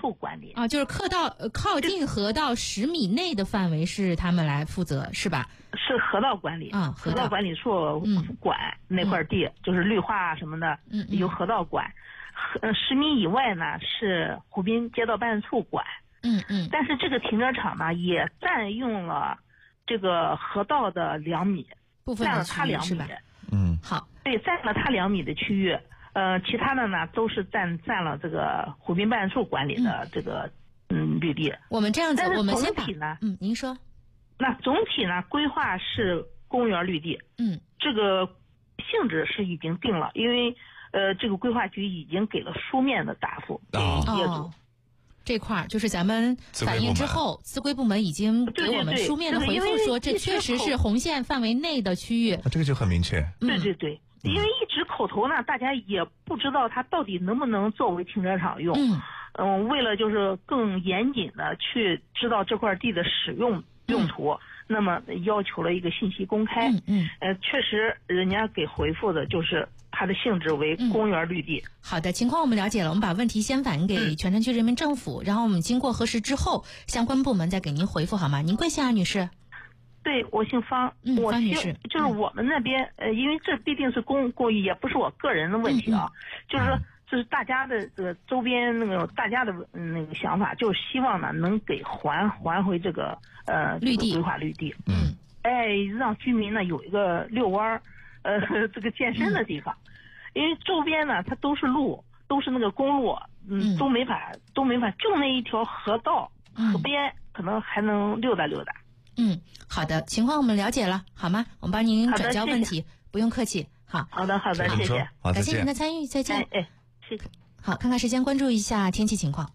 处管理。 就是靠近河道10米内的范围是他们来负责，是吧？ 是河道管理河道管理处管那块地，就是绿化什么的，由河道管。10米以外呢是湖滨街道办处管。但是这个停车场呢也占用了这个河道的2米，占了它2米。 好， 对，占了它2米的区域。其他的呢都是占了这个湖滨办处管理的这个绿地。 我们这样子，我们先总体呢， 您说。 那总体呢规划是公园绿地。这个性质是已经定了，因为这个规划局已经给了书面的答复给业主。 这块就是咱们反映之后，自规部门已经给我们书面的回复说，这确实是红线范围内的区域。 这个就很明确。 对，因为一直口头呢，大家也不知道它到底能不能作为停车场用。为了就是更严谨的去知道这块地的使用用途，那么要求了一个信息公开。确实人家给回复的就是它的性质为公园绿地。 好的，情况我们了解了，我们把问题先反映给全城区人民政府，然后我们经过核实之后，相关部门再给您回复，好吗？您贵姓啊，女士？ 对，我姓方。 方女士。 就是我们那边因为这毕竟是公益，也不是我个人的问题啊。就是说这是大家的这个周边那个大家的那个想法，就是希望呢能给还回这个绿地， 规划绿地。让居民呢有一个遛弯这个健身的地方。因为周边呢它都是路，都是那个公路，都没法，就那一条河道，河边可能还能溜达溜达。 好的，情况我们了解了，好吗？我们帮您转交问题，不用客气。好的，谢谢， 感谢您的参与，再见。 谢谢。 好，看看时间，关注一下天气情况。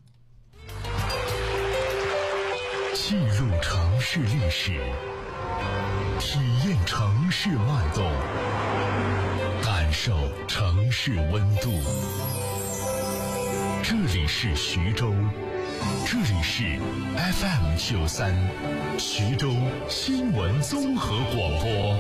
记录城市历史，体验城市脉动，感受城市温度。这里是徐州，这里是 FM93 徐州新闻综合广播。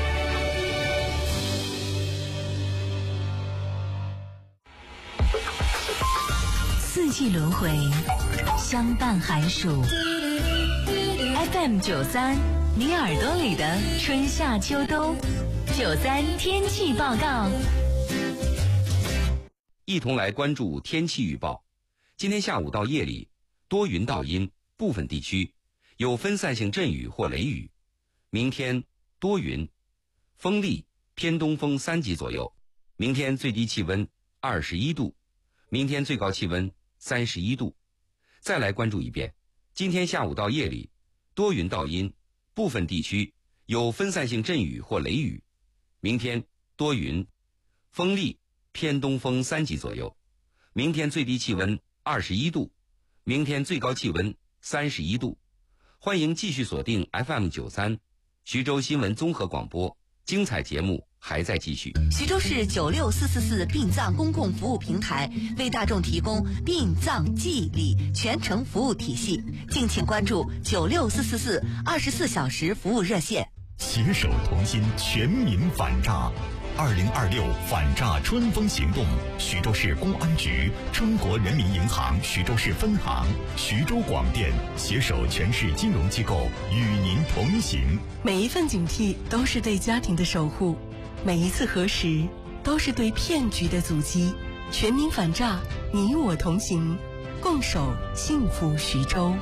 四季轮回，相伴寒暑。FM93，你耳朵里的春夏秋冬。93天气报告。 一同来关注天气预报。今天下午到夜里，多云到阴，部分地区有分散性阵雨或雷雨。明天多云，风力偏东风3级左右。明天最低气温21度，明天最高气温31度。再来关注一遍，今天下午到夜里，多云到阴，部分地区有分散性阵雨或雷雨。明天多云，风力偏东风3级左右。明天最低气温21度，明天最高气温31度。欢迎继续锁定 FM93 徐州新闻综合广播，精彩节目还在继续。 徐州市96444殡葬公共服务平台为大众提供殡葬祭礼全程服务体系，敬请关注96444 24小时服务热线。 携手同心，全民反诈。2026反诈春风行动，徐州市公安局、中国人民银行徐州市分行、徐州广电携手全市金融机构与您同行。 每一份警惕都是对家庭的守护，每一次核实都是对骗局的阻击。全民反诈，你我同行，共守幸福徐州。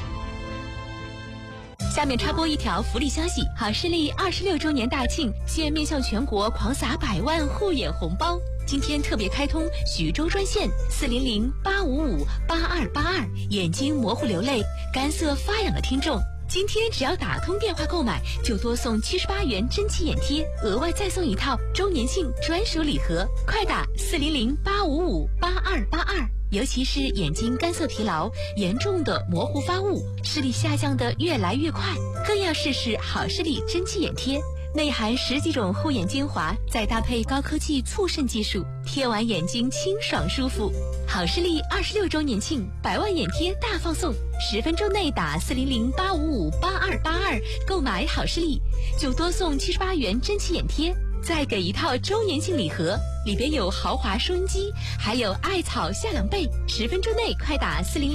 下面插播一条福利消息，好视力26周年大庆，现面向全国狂撒100万护眼红包。今天特别开通徐州专线400-855-8282，眼睛模糊流泪、干涩发痒的听众，今天只要打通电话购买，就多送78元真气眼贴，额外再送一套周年庆专属礼盒。快打400-855-8282。尤其是眼睛干涩疲劳、严重的模糊发雾、视力下降的越来越快，更要试试好视力真气眼贴，内含10几种护眼精华，再搭配高科技促渗技术，贴完眼睛清爽舒服。好视力26周年庆100万眼贴大放送，10分钟内打400-855-8282购买好视力，就多送78元真气眼贴，再给一套周年庆礼盒，里边有豪华收音机，还有艾草夏凉被。10分钟内快打400